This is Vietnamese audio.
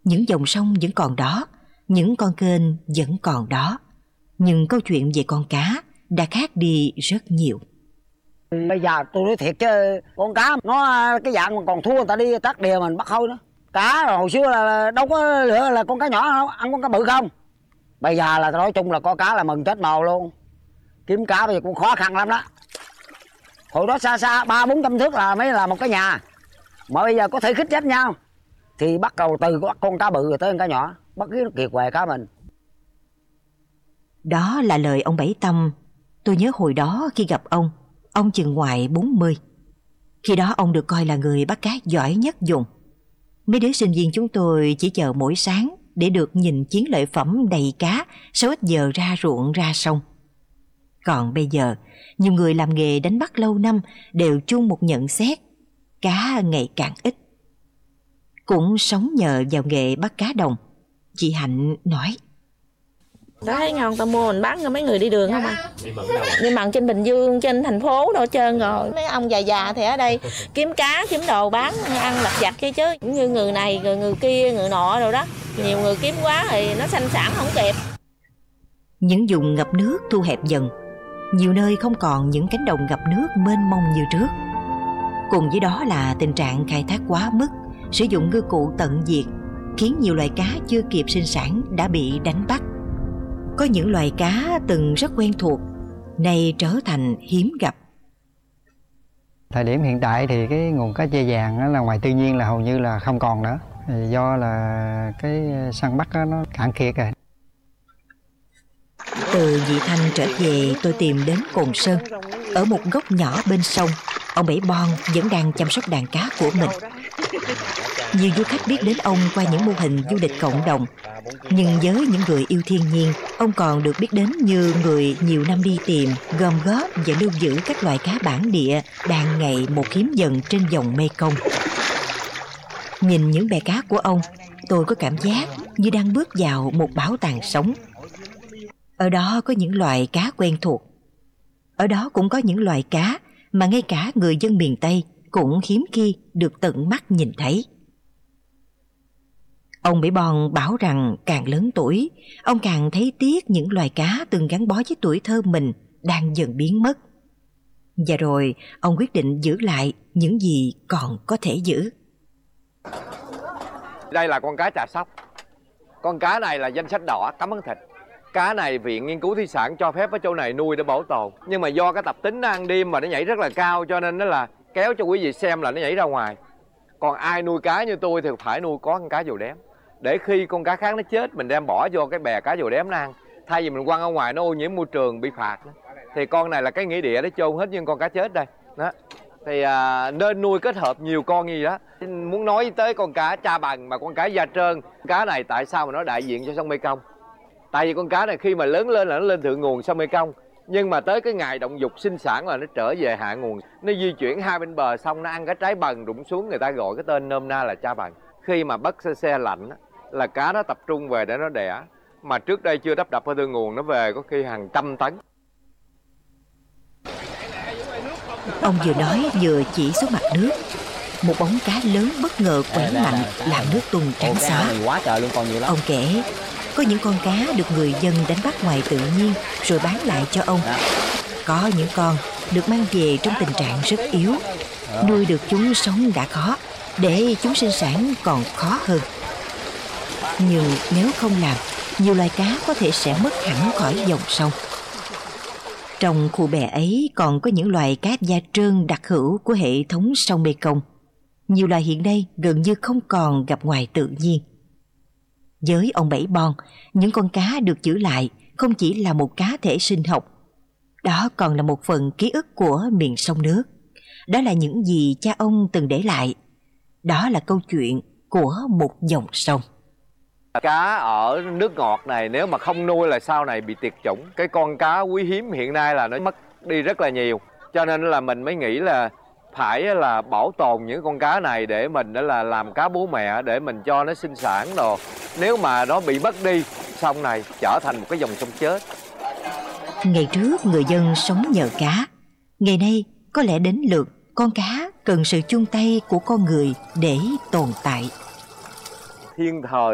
Những dòng sông vẫn còn đó, những con kênh vẫn còn đó, nhưng câu chuyện về con cá đã khác đi rất nhiều. Bây giờ tôi nói thiệt chứ con cá nó cái dạng mà còn thua người ta đi tắt đìa mình bắt thôi đó. Cá rồi hồi xưa là đâu có lựa là con cá nhỏ đâu, ăn con cá bự không. Bây giờ là nói chung là có cá là mừng chết màu luôn. Kiếm cá bây giờ cũng khó khăn lắm đó. Hồi đó xa xa 300-400 thước là mới là một cái nhà. Mà bây giờ có thể khích chết nhau. Thì bắt đầu từ con cá bự rồi tới con cá nhỏ, bắt nó kiệt quệ cá mình. Đó là lời ông Bảy Tâm. Tôi nhớ hồi đó khi gặp ông chừng ngoài 40. Khi đó ông được coi là người bắt cá giỏi nhất vùng. Mấy đứa sinh viên chúng tôi chỉ chờ mỗi sáng để được nhìn chiến lợi phẩm đầy cá sau ít giờ ra ruộng ra sông. Còn bây giờ, nhiều người làm nghề đánh bắt lâu năm đều chung một nhận xét: cá ngày càng ít. Cũng sống nhờ vào nghề bắt cá đồng, chị Hạnh nói. Đã thấy ngon ta mua mình bán cho mấy người đi đường không à? Đi mận trên Bình Dương, trên thành phố đâu trơn rồi. Mấy ông già thì ở đây kiếm cá, kiếm đồ bán, ăn lặt vặt chứ chứ. Cũng như người này, người kia, người nọ rồi đó. Nhiều người kiếm quá thì nó sanh sản không kịp. Những vùng ngập nước thu hẹp dần. Nhiều nơi không còn những cánh đồng ngập nước mênh mông như trước. Cùng với đó là tình trạng khai thác quá mức, sử dụng ngư cụ tận diệt, khiến nhiều loài cá chưa kịp sinh sản đã bị đánh bắt. Có những loài cá từng rất quen thuộc, nay trở thành hiếm gặp. Thời điểm hiện tại thì cái nguồn cá tre vàng đó là ngoài tự nhiên là hầu như là không còn nữa. Do là cái săn bắt đó nó cạn kiệt rồi. Từ Vị Thanh trở về, tôi tìm đến Cồn Sơn. Ở một góc nhỏ bên sông, ông Bảy Bon vẫn đang chăm sóc đàn cá của mình. Nhiều du khách biết đến ông qua những mô hình du lịch cộng đồng. Nhưng với những người yêu thiên nhiên, ông còn được biết đến như người nhiều năm đi tìm, gom góp và lưu giữ các loài cá bản địa đang ngày một hiếm dần trên dòng Mekong. Nhìn những bè cá của ông, tôi có cảm giác như đang bước vào một bảo tàng sống. Ở đó có những loài cá quen thuộc. Ở đó cũng có những loài cá mà ngay cả người dân miền Tây cũng hiếm khi được tận mắt nhìn thấy. Ông Bảy Bon bảo rằng càng lớn tuổi, ông càng thấy tiếc những loài cá từng gắn bó với tuổi thơ mình đang dần biến mất. Và rồi ông quyết định giữ lại những gì còn có thể giữ. Đây là con cá chà sóc. Con cá này là danh sách đỏ cấm ăn thịt. Cá này Viện Nghiên cứu Thủy sản cho phép ở chỗ này nuôi để bảo tồn. Nhưng mà do cái tập tính nó ăn đêm mà nó nhảy rất là cao, cho nên nó là kéo cho quý vị xem là nó nhảy ra ngoài. Còn ai nuôi cá như tôi thì phải nuôi có con cá dầu đém, để khi con cá khác nó chết mình đem bỏ vô cái bè cá dầu đém nó ăn. Thay vì mình quăng ở ngoài nó ô nhiễm môi trường bị phạt. Thì con này là cái nghĩa địa nó chôn hết như con cá chết đây đó. Thì nên nuôi kết hợp nhiều con như vậy đó. Muốn nói tới con cá Cha Bằng mà con cá da trơn. Cá này tại sao mà nó đại diện cho sông Mekong? Tại vì con cá này khi mà lớn lên là nó lên thượng nguồn sông Mekong. Nhưng mà tới cái ngày động dục sinh sản là nó trở về hạ nguồn. Nó di chuyển hai bên bờ sông, nó ăn cái trái bần rụng xuống, người ta gọi cái tên nôm na là Cha Bằng. Khi mà bắt xe lạnh là cá nó tập trung về để nó đẻ. Mà trước đây chưa đắp đập ở thượng nguồn, nó về có khi hàng trăm tấn. Ông vừa nói vừa chỉ xuống mặt nước. Một bóng cá lớn bất ngờ quẩy mạnh làm nước tung trắng xóa. Ông kể có những con cá được người dân đánh bắt ngoài tự nhiên rồi bán lại cho ông. Có những con được mang về trong tình trạng rất yếu. Nuôi được chúng sống đã khó, để chúng sinh sản còn khó hơn. Nhưng nếu không làm, nhiều loài cá có thể sẽ mất hẳn khỏi dòng sông. Trong khu bè ấy còn có những loài cá da trơn đặc hữu của hệ thống sông Mekong. Nhiều loài hiện nay gần như không còn gặp ngoài tự nhiên. Với ông Bảy Bon, những con cá được giữ lại không chỉ là một cá thể sinh học. Đó còn là một phần ký ức của miền sông nước. Đó là những gì cha ông từng để lại. Đó là câu chuyện của một dòng sông. Cá ở nước ngọt này nếu mà không nuôi là sau này bị tuyệt chủng. Cái con cá quý hiếm hiện nay là nó mất đi rất là nhiều. Cho nên là mình mới nghĩ là phải là bảo tồn những con cá này để mình đó là làm cá bố mẹ để mình cho nó sinh sản đồ. Nếu mà nó bị mất đi, sông này trở thành một cái dòng sông chết. Ngày trước người dân sống nhờ cá. Ngày nay có lẽ đến lượt con cá cần sự chung tay của con người để tồn tại. Thiên thời